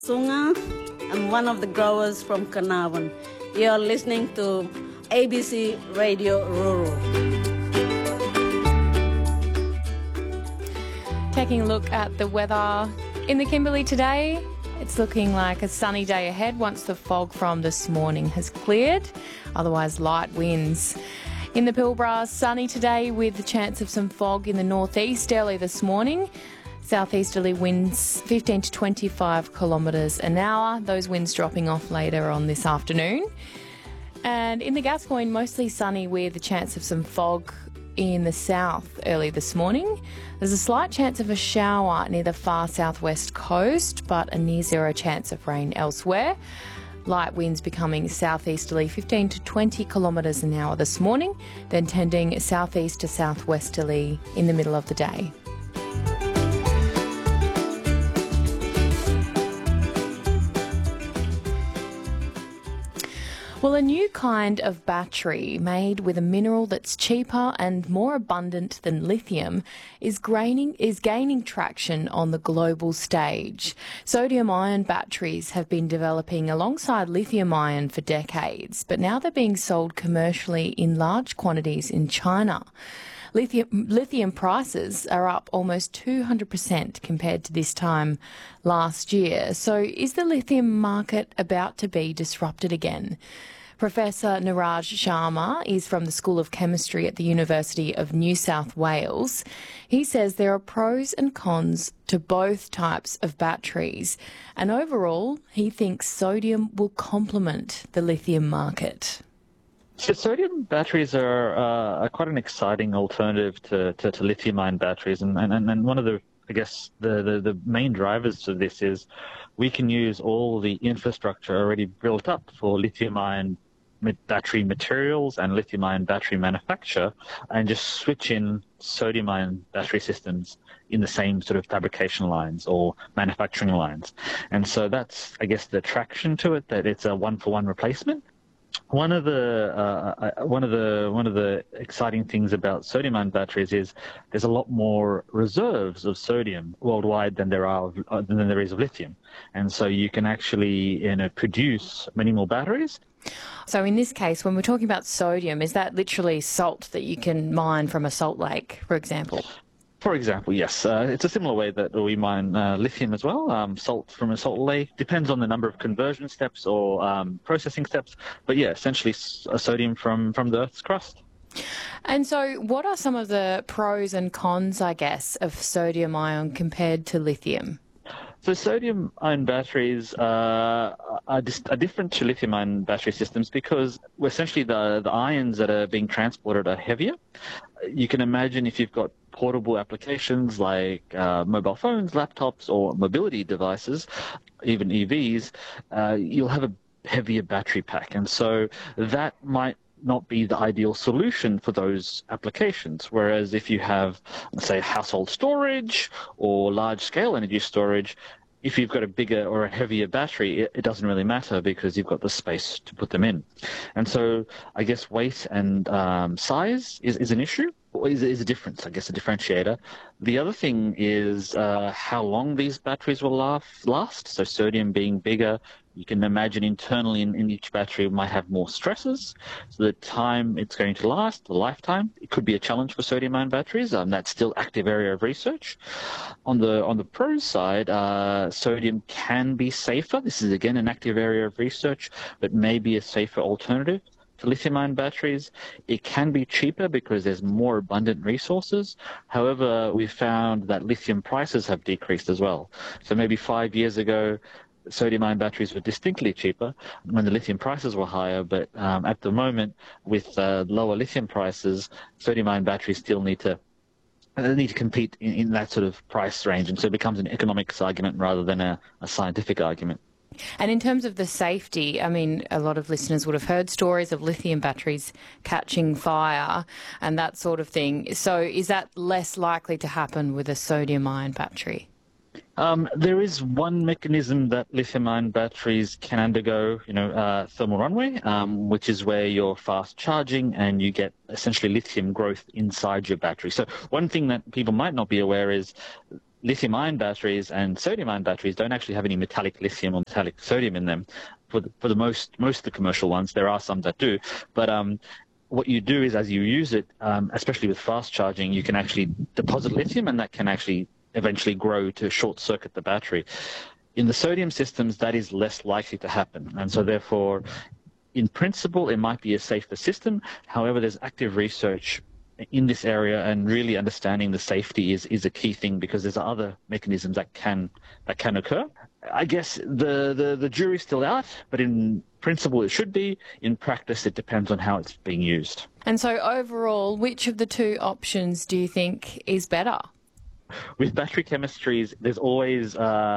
Sunga. I'm one of the growers from Carnarvon. You're listening to ABC Radio Rural. Taking a look at the weather in the Kimberley today. It's looking like a sunny day ahead once the fog from this morning has cleared, otherwise light winds. In the Pilbara, sunny today with the chance of some fog in the northeast early this morning. Southeasterly winds 15 to 25 kilometres an hour. Those winds dropping off later on this afternoon. And in the Gascoyne, mostly sunny with the chance of some fog in the south early this morning. There's a slight chance of a shower near the far southwest coast, but a near zero chance of rain elsewhere. Light winds becoming southeasterly 15 to 20 kilometres an hour this morning, then tending southeast to southwesterly in the middle of the day. Well, a new kind of battery made with a mineral that's cheaper and more abundant than lithium is gaining traction on the global stage. Sodium-ion batteries have been developing alongside lithium-ion for decades, but now they're being sold commercially in large quantities in China. Lithium prices are up almost 200% compared to this time last year. So is the lithium market about to be disrupted again? Professor Niraj Sharma is from the School of Chemistry at the University of New South Wales. He says there are pros and cons to both types of batteries, and overall he thinks sodium will complement the lithium market. So sodium batteries are quite an exciting alternative to lithium-ion batteries, and one of the, I guess, the main drivers of this is we can use all the infrastructure already built up for lithium-ion battery materials and lithium-ion battery manufacture and just switch in sodium-ion battery systems in the same sort of fabrication lines or manufacturing lines. And so that's, I guess, the attraction to it, that it's a one-for-one replacement. One of the exciting things about sodium-ion batteries is there's a lot more reserves of sodium worldwide than there is of lithium, and so you can actually produce many more batteries. So in this case, when we're talking about sodium, is that literally salt that you can mine from a salt lake, for example? For example, yes. It's a similar way that we mine lithium as well. Salt from a salt lake depends on the number of conversion steps or processing steps. But yeah, essentially sodium from the Earth's crust. And so what are some of the pros and cons, I guess, of sodium ion compared to lithium? So sodium-ion batteries are different to lithium-ion battery systems because essentially the ions that are being transported are heavier. You can imagine if you've got portable applications like mobile phones, laptops, or mobility devices, even EVs, you'll have a heavier battery pack. And so that might not be the ideal solution for those applications. Whereas if you have, say, household storage or large-scale energy storage, if you've got a bigger or a heavier battery, it doesn't really matter because you've got the space to put them in. And so I guess weight and size is an issue, or is a difference, I guess, a differentiator. The other thing is how long these batteries will last. So sodium being bigger, you can imagine internally in each battery might have more stresses. So the time it's going to last, the lifetime, it could be a challenge for sodium-ion batteries. That's still active area of research. On the pros side, sodium can be safer. This is again an active area of research, but maybe a safer alternative to lithium-ion batteries. It can be cheaper because there's more abundant resources. However, we found that lithium prices have decreased as well. So maybe 5 years ago, sodium-ion batteries were distinctly cheaper when the lithium prices were higher, but at the moment, with lower lithium prices, sodium-ion batteries still need to compete in that sort of price range, and so it becomes an economics argument rather than a scientific argument. And in terms of the safety, I mean, a lot of listeners would have heard stories of lithium batteries catching fire and that sort of thing. So is that less likely to happen with a sodium-ion battery? There is one mechanism that lithium-ion batteries can undergo, thermal runaway, which is where you're fast charging and you get essentially lithium growth inside your battery. So one thing that people might not be aware is lithium-ion batteries and sodium-ion batteries don't actually have any metallic lithium or metallic sodium in them. For the most of the commercial ones, there are some that do, but what you do is, as you use it, especially with fast charging, you can actually deposit lithium, and that can actually eventually grow to short circuit the battery. In the sodium systems, that is less likely to happen, and so therefore, in principle, it might be a safer system. However, there's active research in this area, and really understanding the safety is a key thing, because there's other mechanisms that can occur. I guess the jury's still out, but in principle it should be. In practice, it depends on how it's being used. And so overall, which of the two options do you think is better? With battery chemistries, there's always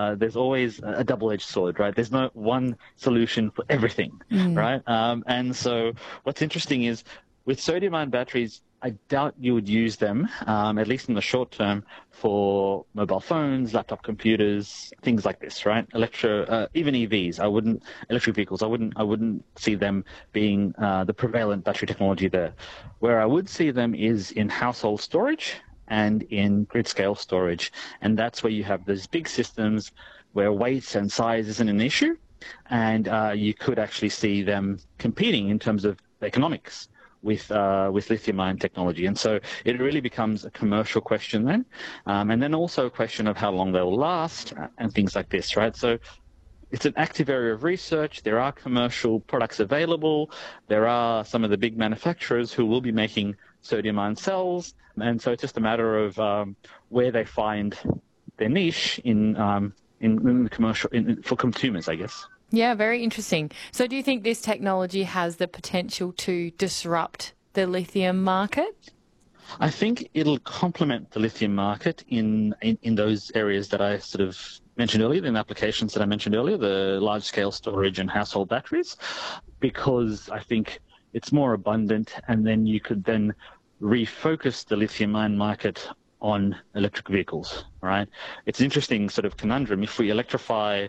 a double-edged sword, right? There's no one solution for everything, right? And so what's interesting is, with sodium-ion batteries, I doubt you would use them, at least in the short term, for mobile phones, laptop computers, things like this, right? Even EVs, electric vehicles, I wouldn't see them being the prevalent battery technology there. Where I would see them is in household storage and in grid-scale storage, and that's where you have those big systems where weight and size isn't an issue, and you could actually see them competing in terms of economics with lithium-ion technology. And so it really becomes a commercial question then, and then also a question of how long they'll last and things like this, right? So it's an active area of research. There are commercial products available. There are some of the big manufacturers who will be making sodium-ion cells, and so it's just a matter of where they find their niche in the commercial for consumers, I guess. Yeah, very interesting. So do you think this technology has the potential to disrupt the lithium market? I think it'll complement the lithium market in those areas that I sort of mentioned earlier, in applications that I mentioned earlier, the large-scale storage and household batteries, because I think it's more abundant, and then you could then refocus the lithium-ion market on electric vehicles, right? It's an interesting sort of conundrum. If we electrify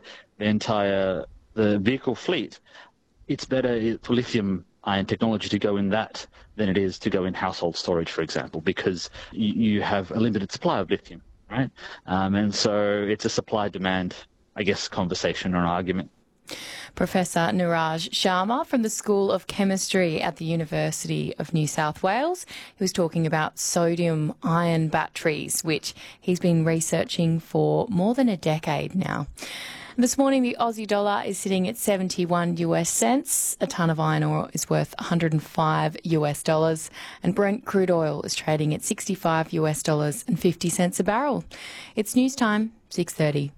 the vehicle fleet, it's better for lithium-ion technology to go in that than it is to go in household storage, for example, because you have a limited supply of lithium, right? And so it's a supply-demand, I guess, conversation or argument. Professor Niraj Sharma from the School of Chemistry at the University of New South Wales, who was talking about sodium-ion batteries, which he's been researching for more than a decade now. This morning, the Aussie dollar is sitting at 71 US cents. A tonne of iron ore is worth 105 US dollars, and Brent crude oil is trading at 65 US dollars and 50 cents a barrel. It's news time, 6:30.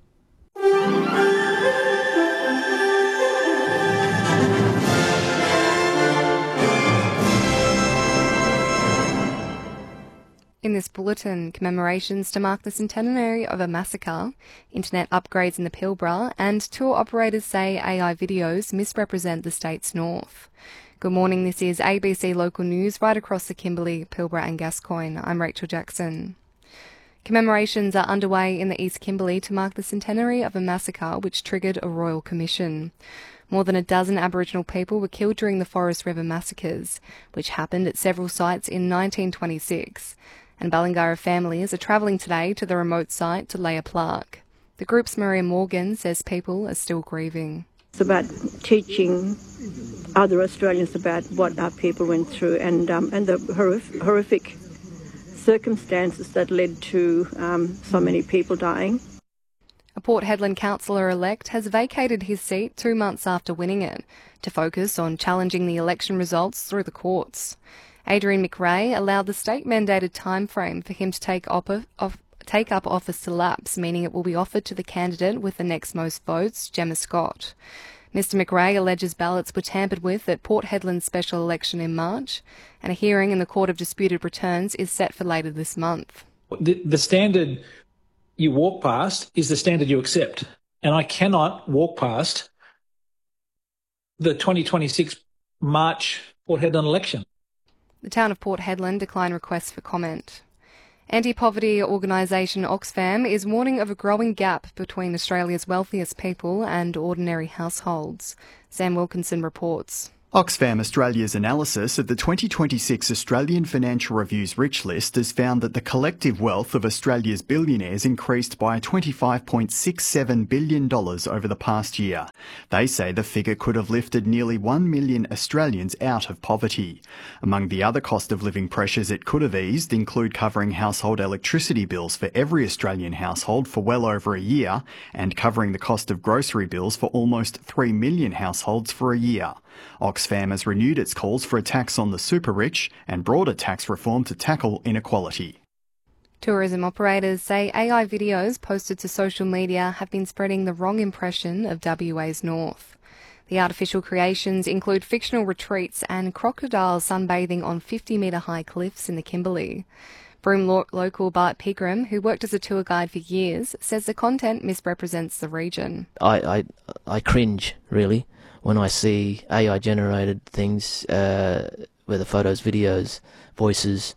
In this bulletin, commemorations to mark the centenary of a massacre, internet upgrades in the Pilbara, and tour operators say AI videos misrepresent the state's north. Good morning, this is ABC Local News right across the Kimberley, Pilbara and Gascoyne. I'm Rachel Jackson. Commemorations are underway in the East Kimberley to mark the centenary of a massacre which triggered a royal commission. More than a dozen Aboriginal people were killed during the Forest River massacres, which happened at several sites in 1926. And Ballingarra families are travelling today to the remote site to lay a plaque. The group's Maria Morgan says people are still grieving. It's about teaching other Australians about what our people went through and the horrific circumstances that led to so many people dying. A Port Hedland councillor-elect has vacated his seat 2 months after winning it to focus on challenging the election results through the courts. Adrian McRae allowed the state-mandated timeframe for him to take up office to lapse, meaning it will be offered to the candidate with the next most votes, Gemma Scott. Mr McRae alleges ballots were tampered with at Port Hedland's special election in March, and a hearing in the Court of Disputed Returns is set for later this month. The standard you walk past is the standard you accept, and I cannot walk past the 2026 March Port Hedland election. The town of Port Hedland declined requests for comment. Anti-poverty organisation Oxfam is warning of a growing gap between Australia's wealthiest people and ordinary households. Sam Wilkinson reports. Oxfam Australia's analysis of the 2026 Australian Financial Review's Rich List has found that the collective wealth of Australia's billionaires increased by $25.67 billion over the past year. They say the figure could have lifted nearly 1 million Australians out of poverty. Among the other cost of living pressures it could have eased include covering household electricity bills for every Australian household for well over a year and covering the cost of grocery bills for almost 3 million households for a year. Oxfam has renewed its calls for a tax on the super-rich and broader tax reform to tackle inequality. Tourism operators say AI videos posted to social media have been spreading the wrong impression of WA's north. The artificial creations include fictional retreats and crocodiles sunbathing on 50-metre high cliffs in the Kimberley. Broome local Bart Pigram, who worked as a tour guide for years, says the content misrepresents the region. I cringe, really, when I see AI-generated things, whether photos, videos, voices,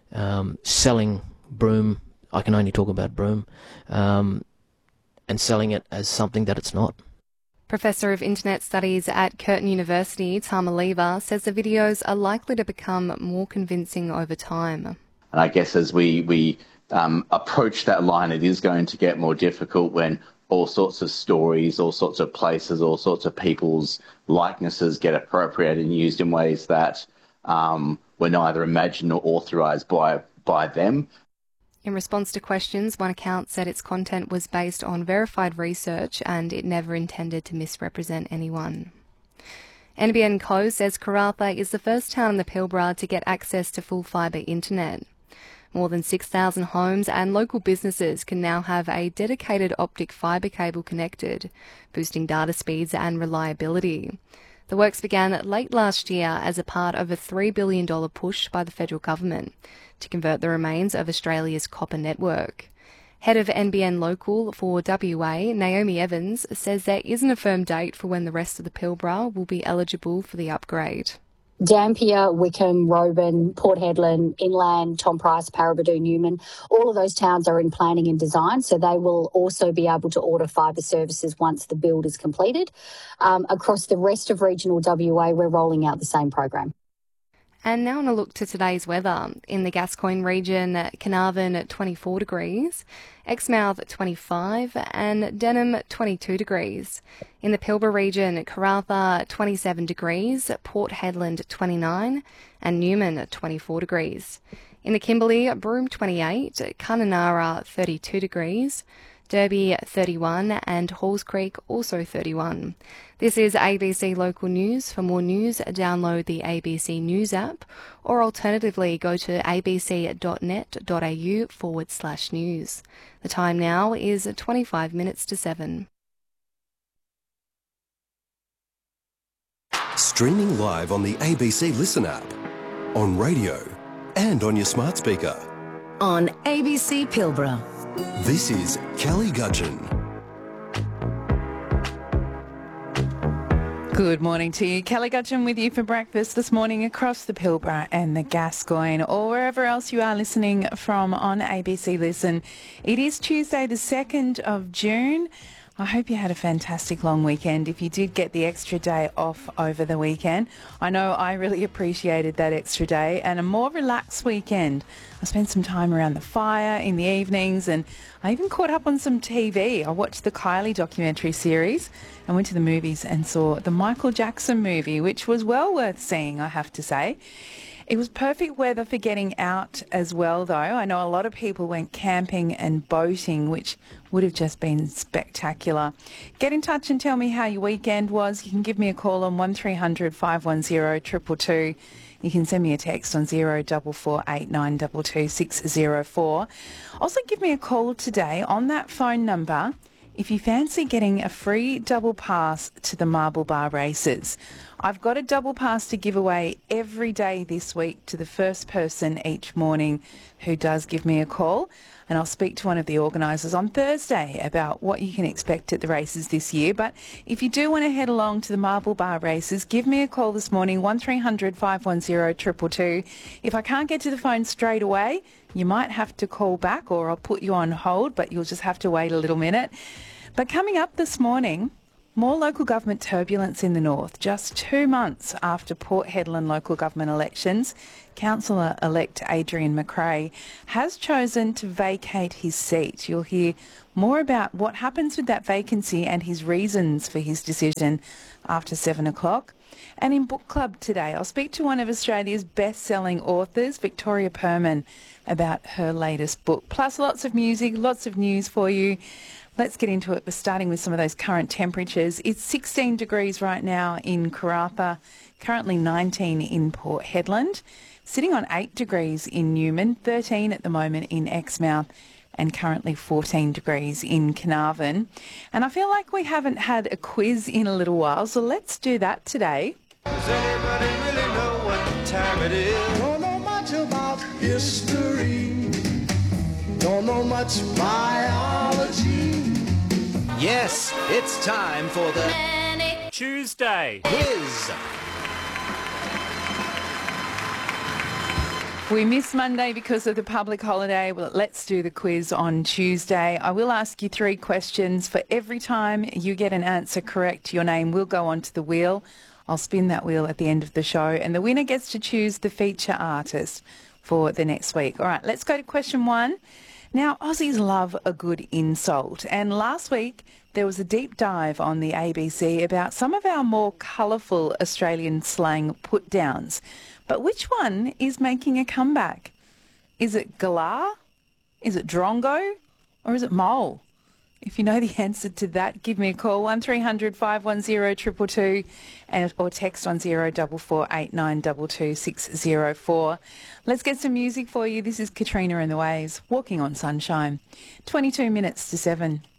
selling Broome, I can only talk about Broome, and selling it as something that it's not. Professor of Internet Studies at Curtin University, Tama Lever, says the videos are likely to become more convincing over time. And I guess as we approach that line, it is going to get more difficult when all sorts of stories, all sorts of places, all sorts of people's likenesses get appropriated and used in ways that were neither imagined or authorised by them. In response to questions, one account said its content was based on verified research and it never intended to misrepresent anyone. NBN Co says Karratha is the first town in the Pilbara to get access to full fibre internet. More than 6,000 homes and local businesses can now have a dedicated optic fibre cable connected, boosting data speeds and reliability. The works began late last year as a part of a $3 billion push by the federal government to convert the remains of Australia's copper network. Head of NBN Local for WA, Naomi Evans, says there isn't a firm date for when the rest of the Pilbara will be eligible for the upgrade. Dampier, Wickham, Roban, Port Hedland, Inland, Tom Price, Paraburdoo, Newman, all of those towns are in planning and design, so they will also be able to order fibre services once the build is completed. Across the rest of regional WA, we're rolling out the same program. And now on a look to today's weather. In the Gascoyne region, Carnarvon at 24 degrees, Exmouth 25 and Denham 22 degrees. In the Pilbara region, Karratha 27 degrees, Port Hedland 29 and Newman 24 degrees. In the Kimberley, Broome 28, Kununurra 32 degrees, Derby 31 and Halls Creek also 31. This is ABC Local News. For more news, download the ABC News app or alternatively go to abc.net.au/news. The time now is 25 minutes to 7. Streaming live on the ABC Listen app, on radio and on your smart speaker. On ABC Pilbara. This is Kelly Gudgeon. Good morning to you. Kelly Gudgeon with you for breakfast this morning across the Pilbara and the Gascoyne or wherever else you are listening from on ABC Listen. It is Tuesday the 2nd of June. I hope you had a fantastic long weekend. If you did get the extra day off over the weekend, I know I really appreciated that extra day and a more relaxed weekend. I spent some time around the fire in the evenings and I even caught up on some TV. I watched the Kylie documentary series and went to the movies and saw the Michael Jackson movie, which was well worth seeing, I have to say. It was perfect weather for getting out as well, though. I know a lot of people went camping and boating, which would have just been spectacular. Get in touch and tell me how your weekend was. You can give me a call on 1300 510 222. You can send me a text on 04489222 604. Also give me a call today on that phone number if you fancy getting a free double pass to the Marble Bar races. I've got a double pass to give away every day this week to the first person each morning who does give me a call. And I'll speak to one of the organisers on Thursday about what you can expect at the races this year. But if you do want to head along to the Marble Bar races, give me a call this morning, 1300 510 222. If I can't get to the phone straight away, you might have to call back or I'll put you on hold, but you'll just have to wait a little minute. But coming up this morning, More local government turbulence in the north. Just 2 months after Port Hedland local government elections, Councillor-elect Adrian McRae has chosen to vacate his seat. You'll hear more about what happens with that vacancy and his reasons for his decision after 7 o'clock. And in Book Club today, I'll speak to one of Australia's best-selling authors, Victoria Perman, about her latest book. Plus lots of music, lots of news for you. Let's get into it. We're starting with some of those current temperatures. It's 16 degrees right now in Karratha, currently 19 in Port Hedland, sitting on 8 degrees in Newman, 13 at the moment in Exmouth, and currently 14 degrees in Carnarvon. And I feel like we haven't had a quiz in a little while, so let's do that today. Does anybody really know what time it is? Don't know much about history. Don't know much biology. Yes, it's time for the Manic Tuesday quiz. We missed Monday because of the public holiday. Well, let's do the quiz on Tuesday. I will ask you 3 questions. For every time you get an answer correct, your name will go onto the wheel. I'll spin that wheel at the end of the show, and the winner gets to choose the feature artist for the next week. All right, let's go to question 1. Now, Aussies love a good insult, and last week there was a deep dive on the ABC about some of our more colourful Australian slang put-downs. But which one is making a comeback? Is it galah? Is it drongo? Or is it mole? If you know the answer to that, give me a call, 1300 510 222, or text on 0448922604. 604. Let's get some music for you. This is Katrina and the Waves, Walking on Sunshine. 22 minutes to 7.